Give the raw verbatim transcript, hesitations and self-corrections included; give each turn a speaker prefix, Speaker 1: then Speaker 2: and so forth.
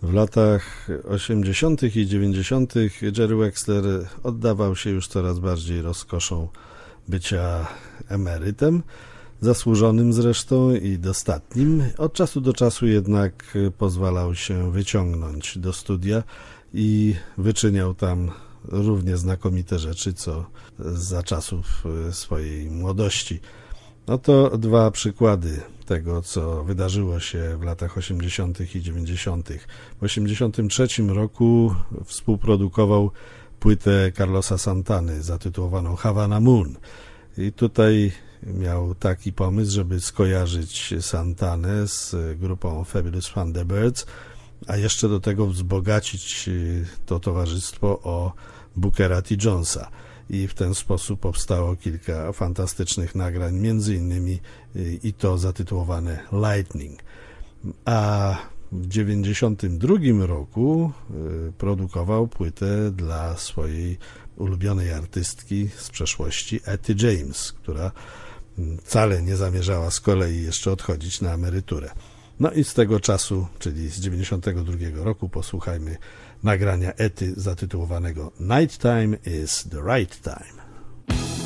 Speaker 1: W latach osiemdziesiątych i dziewięćdziesiątych Jerry Wexler oddawał się już coraz bardziej rozkoszą bycia emerytem, zasłużonym zresztą i dostatnim. Od czasu do czasu jednak pozwalał się wyciągnąć do studia i wyczyniał tam równie znakomite rzeczy, co za czasów swojej młodości. Oto dwa przykłady tego, co wydarzyło się w latach osiemdziesiątych i dziewięćdziesiątych. W osiemdziesiątym trzecim roku współprodukował płytę Carlosa Santany zatytułowaną Havana Moon. I tutaj miał taki pomysł, żeby skojarzyć Santanę z grupą Fabulous Thunderbirds, a jeszcze do tego wzbogacić to towarzystwo o Bookera T. Jonesa. I w ten sposób powstało kilka fantastycznych nagrań, między innymi i to zatytułowane Lightning. A w dziewięćdziesiątym drugim roku produkował płytę dla swojej ulubionej artystki z przeszłości Etty James, która wcale nie zamierzała z kolei jeszcze odchodzić na emeryturę. No i z tego czasu, czyli z dziewięćdziesiątego drugiego roku, posłuchajmy nagrania Etty zatytułowanego Nighttime is the Right Time.